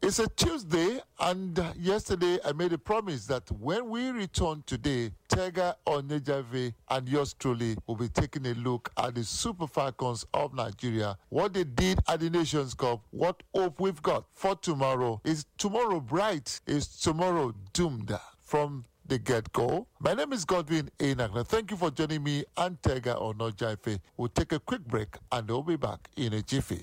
It's a Tuesday, and yesterday I made a promise that when we return today, Tega Onejave and yours truly will be taking a look at the Super Falcons of Nigeria, what they did at the Nations Cup, what hope we've got for tomorrow. Is tomorrow bright? Is tomorrow doomed? From the get-go. My name is Godwin Enagna. Thank you for joining me and Tega Onejave. We'll take a quick break and we'll be back in a jiffy.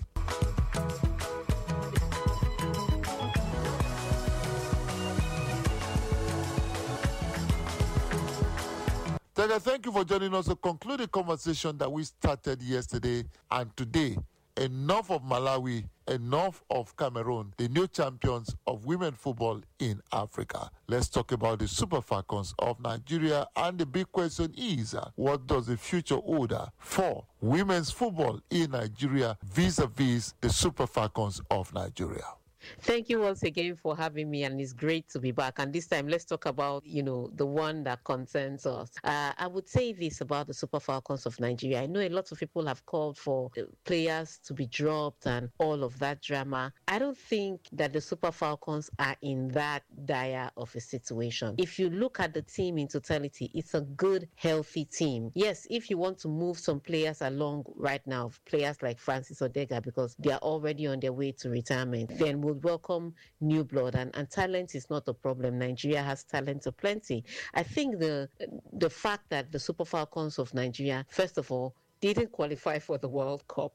Tega, thank you for joining us to conclude the conversation that we started yesterday and today. Enough of Malawi, enough of Cameroon, the new champions of women football in Africa. Let's talk about the Super Falcons of Nigeria, and the big question is, what does the future hold for women's football in Nigeria vis-a-vis the Super Falcons of Nigeria? Thank you once again for having me, and it's great to be back. And this time, let's talk about, the one that concerns us. I would say this about the Super Falcons of Nigeria. I know a lot of people have called for players to be dropped and all of that drama. I don't think that the Super Falcons are in that dire of a situation. If you look at the team in totality, it's a good, healthy team. Yes, if you want to move some players along right now, players like Francis Odega, because they are already on their way to retirement, then we'll welcome new blood, and talent is not a problem. Nigeria has talent aplenty. I think the fact that the Super Falcons of Nigeria, first of all, didn't qualify for the World Cup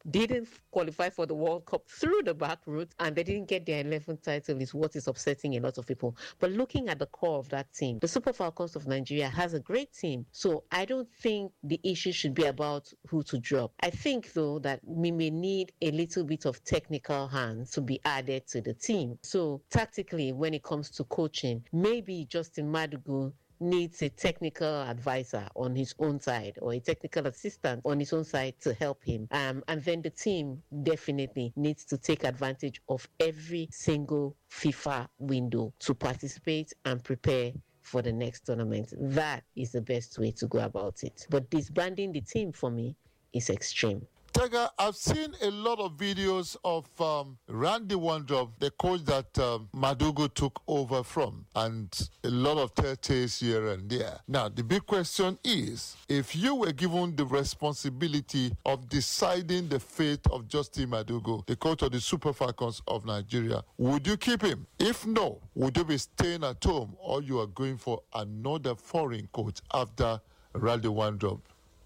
through the back route, and they didn't get their 11th title is what is upsetting a lot of people. But looking at the core of that team, the Super Falcons of Nigeria has a great team. So I don't think the issue should be about who to drop. I think, though, that we may need a little bit of technical hands to be added to the team. So tactically, when it comes to coaching, maybe Justin Madugu needs a technical advisor on his own side, or a technical assistant on his own side to help him. And then the team definitely needs to take advantage of every single FIFA window to participate and prepare for the next tournament. That is the best way to go about it. But disbanding the team for me is extreme. Tega, I've seen a lot of videos of Randy Wandrop, the coach that Madugu took over from, and a lot of tales here and there. Now, the big question is, if you were given the responsibility of deciding the fate of Justin Madugu, the coach of the Super Falcons of Nigeria, would you keep him? If no, would you be staying at home, or you are going for another foreign coach after Randy Wandrop?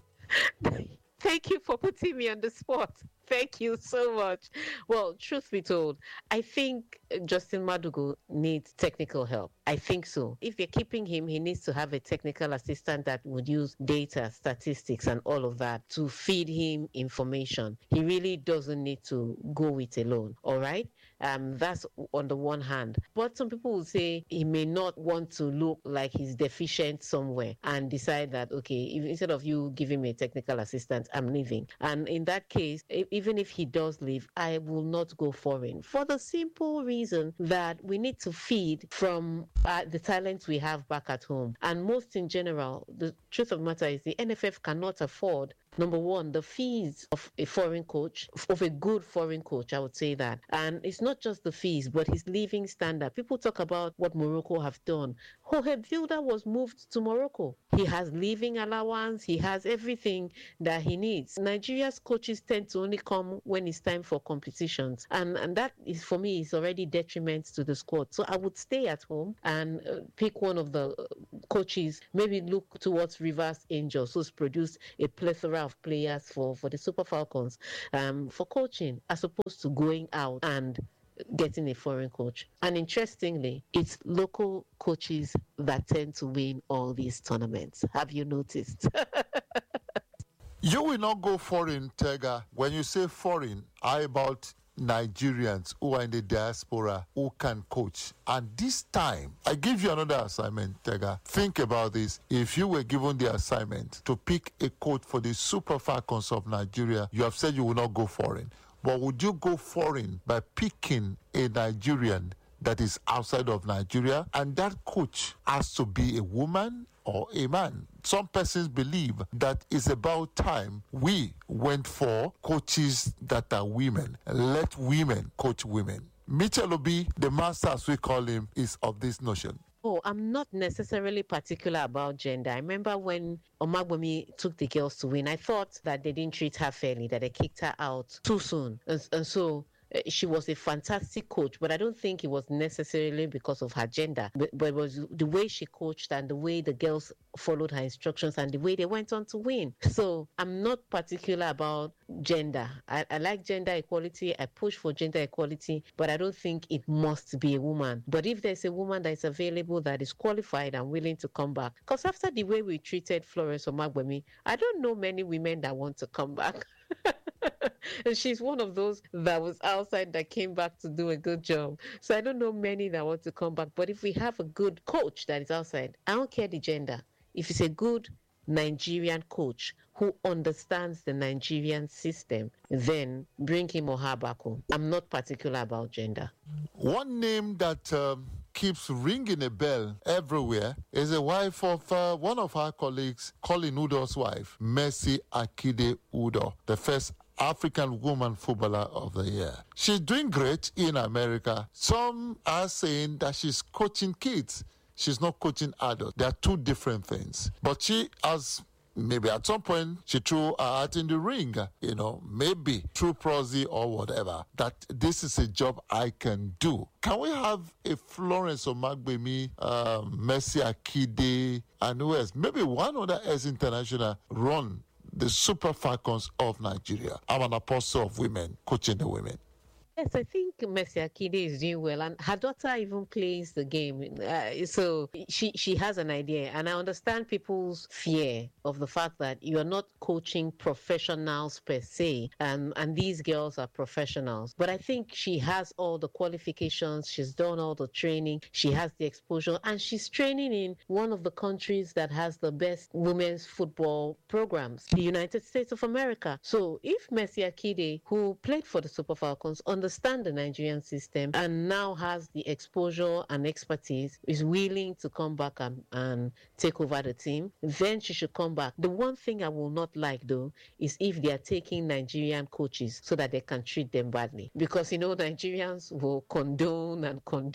Thank you for putting me on the spot. Thank you so much. Well, truth be told, I think Justin Madugu needs technical help. I think so. If you're keeping him, he needs to have a technical assistant that would use data, statistics, and all of that to feed him information. He really doesn't need to go it alone, all right? That's on the one hand. But some people will say he may not want to look like he's deficient somewhere and decide that, okay, instead of you giving me a technical assistant, I'm leaving. And in that case, even if he does leave, I will not go foreign, for the simple reason that we need to feed from the talents we have back at home. And most in general, the truth of the matter is the NFF cannot afford, number one, the fees of a foreign coach, of a good foreign coach, I would say that. And it's not just the fees, but his living standard. People talk about what Morocco have done. Jorge Vilda was moved to Morocco. He has living allowance. He has everything that he needs. Nigeria's coaches tend to only come when it's time for competitions. And that is, for me, is already detriment to the squad. So I would stay at home and pick one of the coaches, maybe look towards Rivers Angels, who's produced a plethora of players for the Super Falcons for coaching, as opposed to going out and getting a foreign coach. And interestingly, it's local coaches that tend to win all these tournaments. Have you noticed? You will not go foreign, Tega. When you say foreign, how about Nigerians who are in the diaspora who can coach? And this time, I give you another assignment, Tega. Think about this. If you were given the assignment to pick a coach for the Super Falcons of Nigeria, you have said you will not go foreign. But would you go foreign by picking a Nigerian that is outside of Nigeria? And that coach has to be a woman or a man. Some persons believe that it's about time we went for coaches that are women. Let women coach women. Mitchell Obi, the master as we call him, is of this notion. Oh, I'm not necessarily particular about gender. I remember when Omagbomi took the girls to win, I thought that they didn't treat her fairly, that they kicked her out too soon. And so she was a fantastic coach, but I don't think it was necessarily because of her gender, but it was the way she coached and the way the girls followed her instructions and the way they went on to win. So I'm not particular about gender. I like gender equality. I push for gender equality, but I don't think it must be a woman. But if there's a woman that is available, that is qualified and willing to come back, because after the way we treated Florence Omagbomi, I don't know many women that want to come back. And she's one of those that was outside that came back to do a good job. So I don't know many that want to come back. But if we have a good coach that is outside, I don't care the gender. If it's a good Nigerian coach who understands the Nigerian system, then bring him or her back home. I'm not particular about gender. One name that keeps ringing a bell everywhere is the wife of one of our colleagues, Colin Udoh's wife, Mercy Akide Udoh, the first African woman footballer of the year. She's doing great in America. Some are saying that she's coaching kids. She's not coaching adults. They are two different things. But she has, maybe at some point, she threw her heart in the ring, maybe through Prodigy or whatever, that this is a job I can do. Can we have a Florence Omagbomi, Mercy Akide, and who else? Maybe one other ex-international run the Super Falcons of Nigeria. I'm an apostle of women, coaching the women. Yes, I think Mercy Akide is doing well, and her daughter even plays the game. So she has an idea, and I understand people's fear of the fact that you are not coaching professionals per se, and these girls are professionals. But I think she has all the qualifications, she's done all the training, she has the exposure, and she's training in one of the countries that has the best women's football programs, the United States of America. So if Mercy Akide, who played for the Super Falcons, understand the Nigerian system and now has the exposure and expertise, is willing to come back and take over the team, then she should come back. The one thing I will not like, though, is if they are taking Nigerian coaches so that they can treat them badly. Because, Nigerians will condone,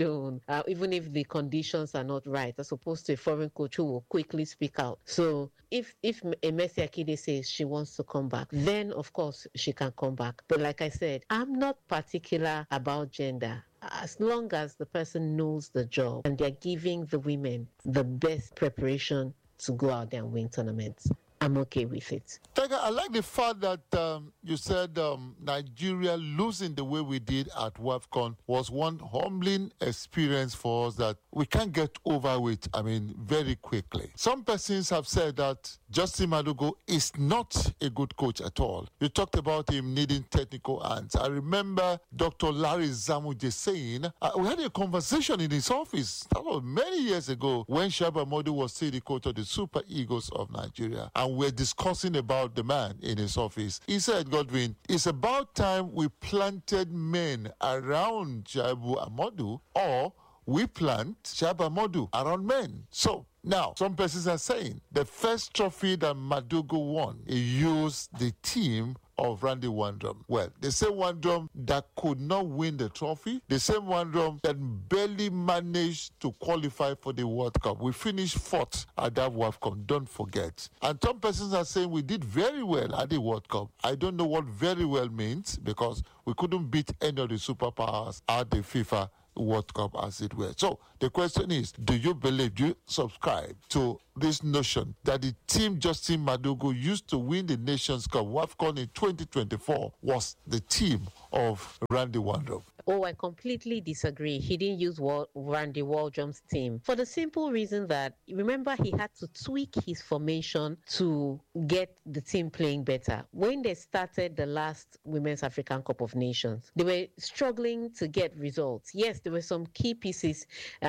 even if the conditions are not right, as opposed to a foreign coach who will quickly speak out. So if a Mercy Akide says she wants to come back, then, of course, she can come back. But like I said, I'm not particular about gender. As long as the person knows the job and they're giving the women the best preparation to go out there and win tournaments, I'm okay with it. Tiger, I like the fact that you said Nigeria losing the way we did at WAFCON was one humbling experience for us that we can't get over with, very quickly. Some persons have said that Justin Madugu is not a good coach at all. You talked about him needing technical hands. I remember Dr. Larry Zamuje saying, we had a conversation in his office, that was many years ago, when Shaba Modu was still the coach of the Super Eagles of Nigeria. And we're discussing about the man in his office. He said, Godwin, it's about time we planted men around Shaibu Amadu, or we plant Shaibu Amadu around men. So now, some persons are saying the first trophy that Madugu won, he used the team of Randy Wandrum. Well, the same Wandrum that could not win the trophy, the same Wandrum that barely managed to qualify for the World Cup. We finished fourth at that World Cup, don't forget. And some persons are saying we did very well at the World Cup. I don't know what very well means, because we couldn't beat any of the superpowers at the FIFA World Cup, as it were. So the question is, do you subscribe to this notion that the team Justin Madugu used to win the Nations Cup, WAFCON in 2024, was the team of Randy Wandrum? Oh, I completely disagree. He didn't use Randy Waldrum's team for the simple reason that, remember, he had to tweak his formation to get the team playing better. When they started the last Women's African Cup of Nations, they were struggling to get results. Yes, there were some key pieces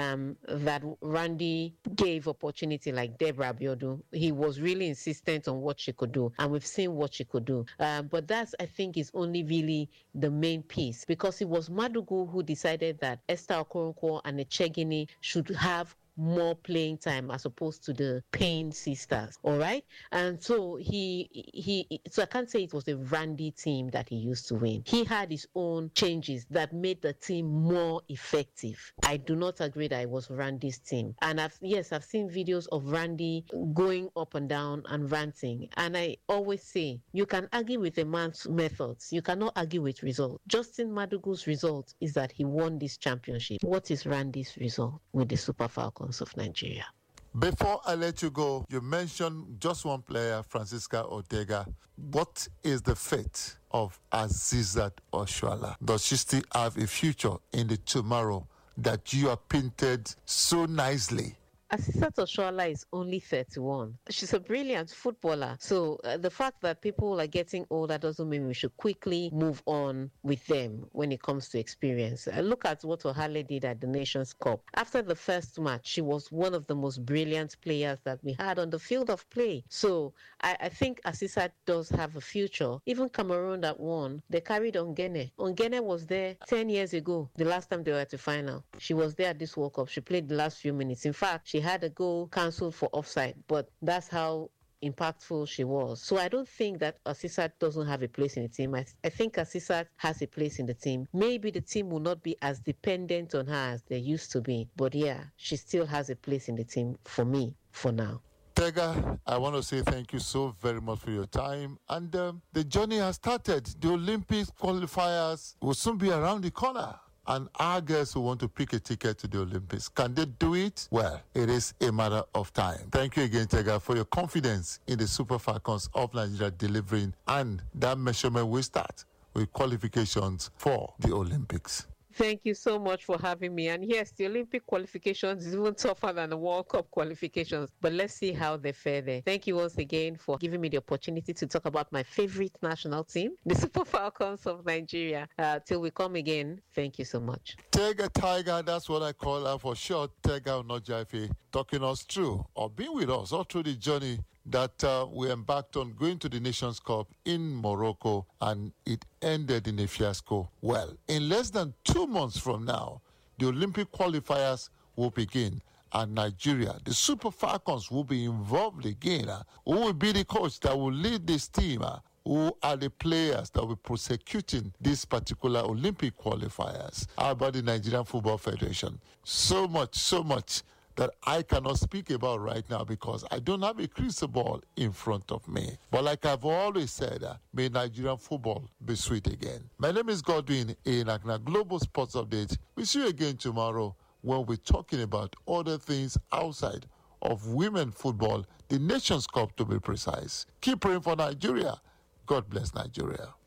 that Randy gave opportunity, like Deborah Abiodun. He was really insistent on what she could do, and we've seen what she could do. But that's, I think, is only really the main piece, because it was Madugu who decided that Esther Okoronkwo and Echegini should have more playing time as opposed to the Payne sisters. All right. And so so I can't say it was a Randy team that he used to win. He had his own changes that made the team more effective. I do not agree that it was Randy's team. And I've seen videos of Randy going up and down and ranting. And I always say, you can argue with a man's methods. You cannot argue with results. Justin Madugu's result is that he won this championship. What is Randy's result with the Super Falcons of Nigeria? Before I let you go, you mentioned just one player, Francisca Ortega. What is the fate of Asisat Oshoala? Does she still have a future in the tomorrow that you have painted so nicely? Asisat Oshoala is only 31. She's a brilliant footballer. So the fact that people are getting older doesn't mean we should quickly move on with them when it comes to experience. Look at what Ohale did at the Nations Cup. After the first match, she was one of the most brilliant players that we had on the field of play. So I think Asisat does have a future. Even Cameroon that won, they carried Ongene. Ongene was there 10 years ago, the last time they were at the final. She was there at this World Cup. She played the last few minutes. In fact, she had a goal cancelled for offside, but that's how impactful she was. So I don't think that Asisat doesn't have a place in the team. I think Asisat has a place in the team. Maybe the team will not be as dependent on her as they used to be, but yeah, she still has a place in the team for me for now. Tega, I want to say thank you so very much for your time. And the journey has started. The Olympics qualifiers will soon be around the corner. And our girls who want to pick a ticket to the Olympics, can they do it? Well, it is a matter of time. Thank you again, Tega, for your confidence in the Super Falcons of Nigeria delivering. And that measurement will start with qualifications for the Olympics. Thank you so much for having me. And yes, the Olympic qualifications is even tougher than the World Cup qualifications, but let's see how they fare there. Thank you once again for giving me the opportunity to talk about my favorite national team, the Super Falcons of Nigeria. Till we come again, thank you so much. Tega Tiger, that's what I call her for short. Tega Onojafe, talking us through or being with us all through the journey that we embarked on going to the Nations Cup in Morocco, and it ended in a fiasco. Well, in less than 2 months from now, the Olympic qualifiers will begin, and Nigeria, the Super Falcons, will be involved again. Who will be the coach that will lead this team? Who are the players that will be prosecuting these particular Olympic qualifiers? How about the Nigerian Football Federation? So much that I cannot speak about right now because I don't have a crystal ball in front of me. But like I've always said, may Nigerian football be sweet again. My name is Godwin Enakna, Global Sports Update. We'll see you again tomorrow when we're talking about other things outside of women football, the Nations Cup to be precise. Keep praying for Nigeria. God bless Nigeria.